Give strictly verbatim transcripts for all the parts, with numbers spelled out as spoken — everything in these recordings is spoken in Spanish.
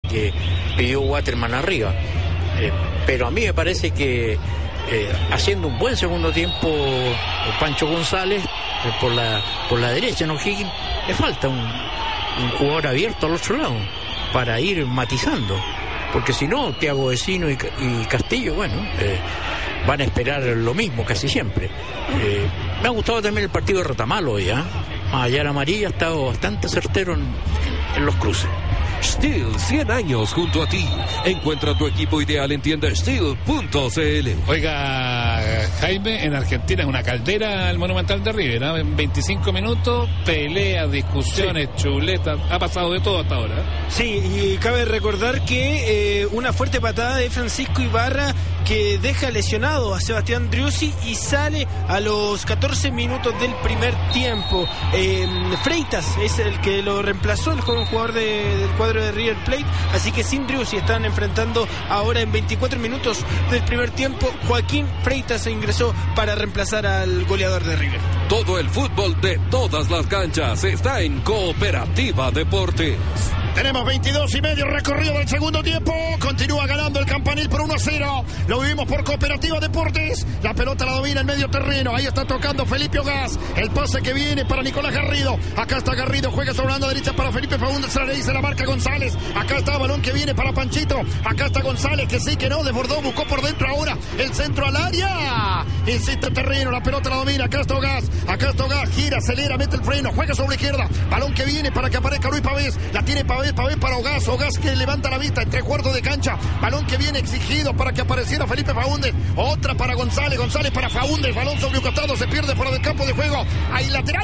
que pidió Waterman arriba. Eh, pero a mí me parece que eh, haciendo un buen segundo tiempo Pancho González eh, por la por la derecha, ¿no? Higgins, le falta un, un jugador abierto al otro lado para ir matizando, porque si no, Thiago Vecino y, y Castillo, bueno, eh, van a esperar lo mismo casi siempre. Eh, me ha gustado también el partido de Retamal hoy, ¿eh? Ayer Amarilla ha estado bastante certero en, en los cruces. Steel, cien años junto a ti. Encuentra tu equipo ideal en tienda steel punto c l. Oiga, Jaime, en Argentina es una caldera el Monumental de River, ¿no? En veinticinco minutos, peleas, discusiones, sí, chuletas, ha pasado de todo hasta ahora. Sí, y cabe recordar que eh, una fuerte patada de Francisco Ibarra que deja lesionado a Sebastián Driussi y sale a los catorce minutos del primer tiempo. Eh, Freitas es el que lo reemplazó, el joven jugador de, del cuadro de River Plate, así que sin Driussi están enfrentando ahora en veinticuatro minutos del primer tiempo. Joaquín Freitas se ingresó para reemplazar al goleador de River. Todo el fútbol de todas las canchas está en Cooperativa Deportes. Tenemos veintidós y medio recorrido del segundo tiempo. Continúa ganando el Campanil por uno a cero. Lo vivimos por Cooperativa Deportes. La pelota la domina en medio terreno. Ahí está tocando Felipe Ogaz. El pase que viene para Nicolás Garrido. Acá está Garrido. Juega sobre la banda derecha para Felipe Faúndez. Se le dice la marca González. Acá está el balón que viene para Panchito. Acá está González que sí, que no. Desbordó. Buscó por dentro ahora. El centro al área. Insiste terreno. La pelota la domina. Acá está Ogaz. Acá está Ogaz. Gira, acelera, mete el freno. Juega sobre la izquierda. Balón que viene para que aparezca Luis Pavés. La tiene Pavés. Pavés para Ogaz, Ogaz que levanta la vista en tres cuartos de cancha, balón que viene exigido para que apareciera Felipe Faúndez, otra para González, González para Faúndez, balón sobre un costado, se pierde fuera del campo de juego, hay lateral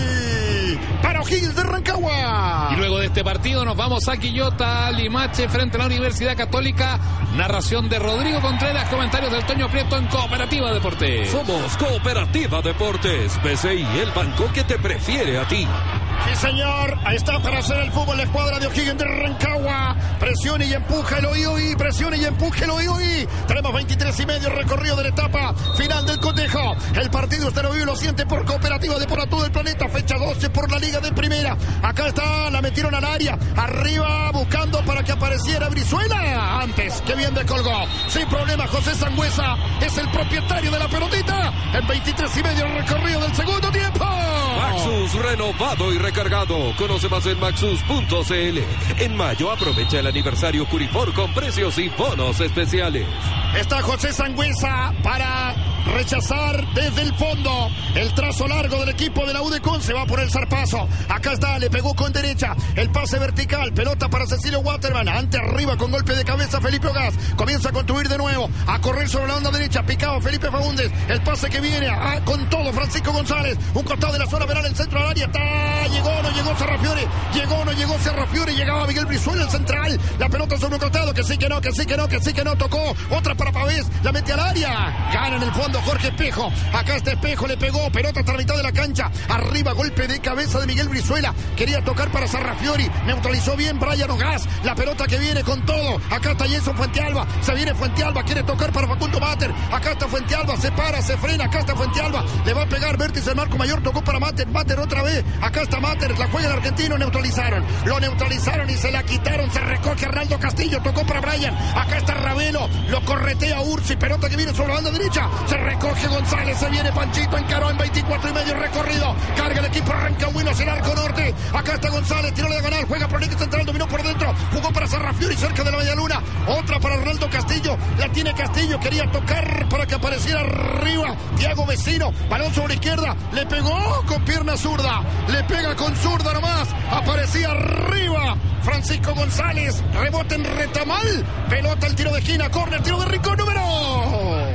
para O'Higgins de Rancagua. Y luego de este partido nos vamos a Quillota, Limache frente a la Universidad Católica, narración de Rodrigo Contreras, comentarios del Toño Prieto en Cooperativa Deportes. Somos Cooperativa Deportes, B C I, el banco que te prefiere a ti. Sí, señor, ahí está para hacer el fútbol la escuadra de O'Higgins de Rancagua. Presiona y empuja el Oioi, presiona y empuja el Oioi. Tenemos veintitrés y medio recorrido de la etapa final del cotejo. El partido usted lo vive, lo siente por Cooperativa de por todo el planeta. Fecha doce por la Liga de Primera. Acá está, la metieron al área. Arriba buscando para que apareciera Brizuela. Antes, que bien descolgó. Sin problema, José Sangüesa es el propietario de la pelotita. En veintitrés y medio recorrido del segundo tiempo. Maxus renovado y recargado. Conoce más en maxus punto c l. En mayo aprovecha el aniversario Curifor con precios y bonos especiales. Está José Sangüesa para rechazar desde el fondo el trazo largo del equipo de la U D Con. Se va por el zarpazo. Acá está, le pegó con derecha. El pase vertical, pelota para Cecilio Waterman. Ante arriba con golpe de cabeza Felipe Ogaz. Comienza a construir de nuevo, a correr sobre la onda derecha. Picado Felipe Faúndez. El pase que viene a, con todo Francisco González. Un costado de la zona penal, el centro del área. Está, llegó, no llegó Serrafiore. Llegó, no llegó Serrafiore. Llegaba Miguel Brizuela, el central. La pelota sobre un costado, que sí, que no, que sí, que no, que sí, que no. Tocó, otra para Pavés. La mete al área. Gana en el fondo Jorge Espejo. Acá está Espejo, le pegó. Pelota hasta la mitad de la cancha. Arriba, golpe de cabeza de Miguel Brizuela. Quería tocar para Serrafiori. Neutralizó bien Brian Ogaz. La pelota que viene con todo. Acá está Jason Fuentealba. Se viene Fuentealba. Quiere tocar para Facundo Mater. Acá está Fuentealba. Se para, se frena. Acá está Fuentealba. Le va a pegar vértice el Marco Mayor. Tocó para Mater. Mater otra vez. Acá está Mater. La juega el argentino. Neutralizaron. Lo neutralizaron y se la quitaron. Se recoge Arnaldo Castillo. Tocó para Brian. Acá está Ravelo. Lo corretea Ursi. Pelota que viene sobre la banda derecha. Se recoge González. Se viene Panchito. Encaró en veinticuatro y medio recorrido. Carga el equipo rancagüino hacia el arco norte. Acá está González. Tiró la diagonal. Juega por el eje central. Dominó por dentro. Jugó para Serrafiori cerca de la media luna. Otra para Arnaldo Castillo. La tiene Castillo. Quería tocar para que apareciera arriba Thiago Vecino. Balón sobre izquierda. Le pegó con pierna zurda. Le pega con zurda nomás. Aparecía arriba Francisco González. Rebote en Retamal. Pelota, el tiro de esquina. Córner, tiro de Rincón, número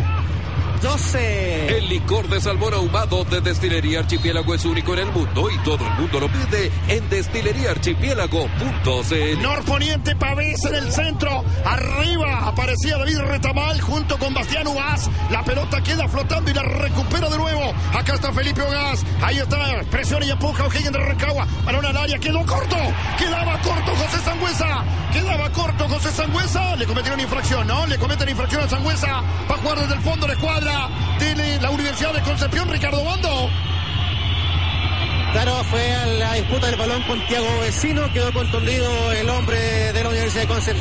doce. El licor de salmón ahumado de Destilería Archipiélago es único en el mundo y todo el mundo lo pide en destilería archipiélago punto c l. Norponiente, Pavés en el centro. Arriba aparecía David Retamal junto con Bastián Ogaz. La pelota queda flotando y la recupera de nuevo. Acá está Felipe Ogaz. Ahí está. Presiona y empuja O'Higgins de Rancagua. Balón al área. Quedó corto. Quedaba corto José Sangüesa. Quedaba corto José Sangüesa. Le cometieron infracción, ¿no? Le cometen infracción a Sangüesa. Va a jugar desde el fondo la escuadra de la Universidad de Concepción. Ricardo Bondo. Claro, fue a la disputa del balón con Thiago Vecino. Quedó contundido el hombre de la Universidad de Concepción.